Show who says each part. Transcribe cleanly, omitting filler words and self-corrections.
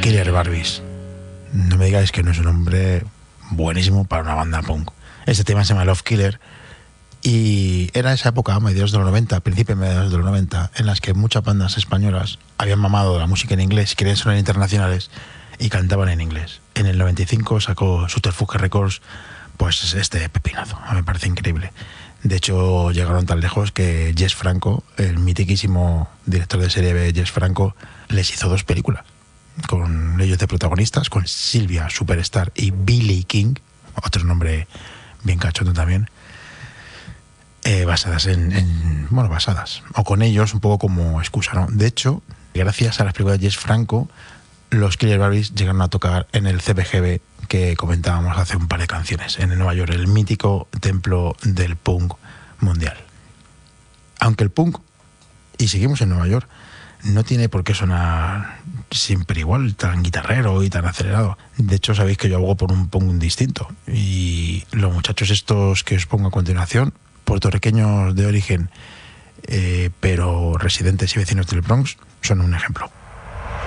Speaker 1: Killer Barbies. No me digáis que no es un nombre buenísimo para una banda punk. Este tema se llama Love Killer y era esa época, mediados de los 90, principios mediados de los 90, en las que muchas bandas españolas habían mamado la música en inglés, querían sonar internacionales y cantaban en inglés. En el 95 sacó Subterfuge Records pues este pepinazo, a mí me parece increíble. De hecho, llegaron tan lejos que Jess Franco, el mitiquísimo director de serie B, Jess Franco, les hizo 2 películas con ellos de protagonistas, con Silvia Superstar y Billy King, otro nombre bien cachondo también, basadas basadas, o con ellos un poco como excusa, ¿no? De hecho, gracias a las películas de Jess Franco, los Killer Barbies llegaron a tocar en el CBGB que comentábamos hace un par de canciones, en Nueva York, el mítico templo del punk mundial. Aunque el punk, y seguimos en Nueva York, no tiene por qué sonar siempre igual, tan guitarrero y tan acelerado. De hecho, sabéis que yo abogo por un punk distinto. Y los muchachos estos que os pongo a continuación, puertorriqueños de origen, pero residentes y vecinos del Bronx, son un ejemplo.